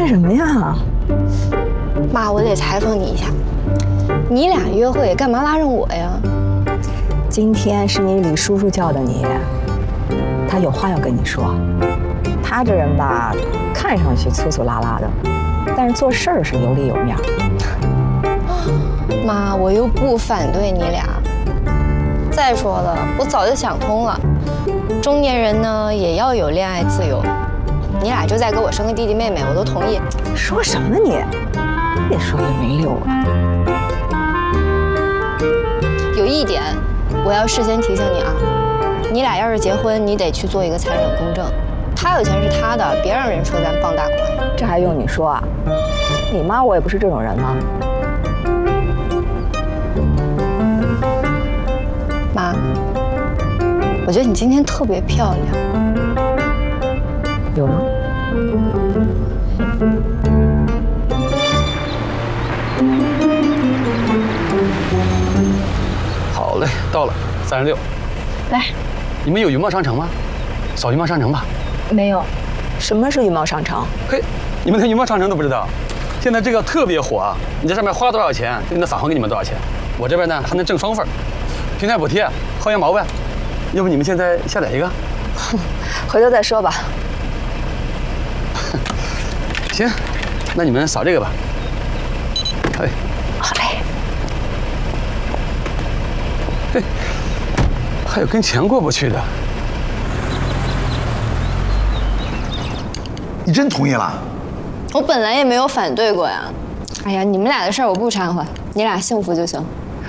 看什么呀？ 妈，我得采访你一下，你俩约会干嘛拉上我呀？ 今天是你李叔叔叫的你，他有话要跟你说。他这人吧，看上去粗粗拉拉的，但是做事儿是有里有面。 妈，我又不反对你俩。再说了，我早就想通了，中年人呢也要有恋爱自由。你俩就再给我生个弟弟妹妹，我都同意。 说什么你？越说越没溜啊！ 有一点，我要事先提醒你啊，你俩要是结婚，你得去做一个财产公证。他有钱是他的，别让人说咱傍大款。 这还用你说啊？你妈我也不是这种人吗？ 妈，我觉得你今天特别漂亮。 有吗？ 好嘞，到了36。 来， 你们有云茂商城吗？扫云茂商城吧。 没有。 什么是云茂商城？ 嘿，你们连云茂商城都不知道？现在这个特别火啊！你在上面花多少钱，就能返还给你们多少钱。我这边呢还能挣双份，平台补贴，薅羊毛呗。要不你们现在下载一个？ 回头再说吧。 行，那你们扫这个吧。哎， 好嘞。 嘿，还有跟钱过不去的。 你真同意了？ 我本来也没有反对过呀。哎呀，你们俩的事儿我不掺和，你俩幸福就行。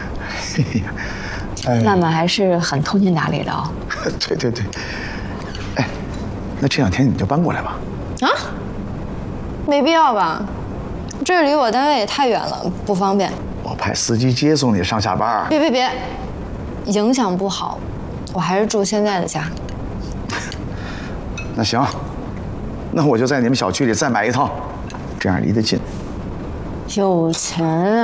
曼曼还是很通情达理的哦。 对对对。哎，那这两天你们就搬过来吧。 啊？没必要吧？这离我单位也太远了，不方便。 我派司机接送你上下班。 别，影响不好，我还是住现在的家。 那行，那我就在你们小区里再买一套，这样离得近。 有钱啊！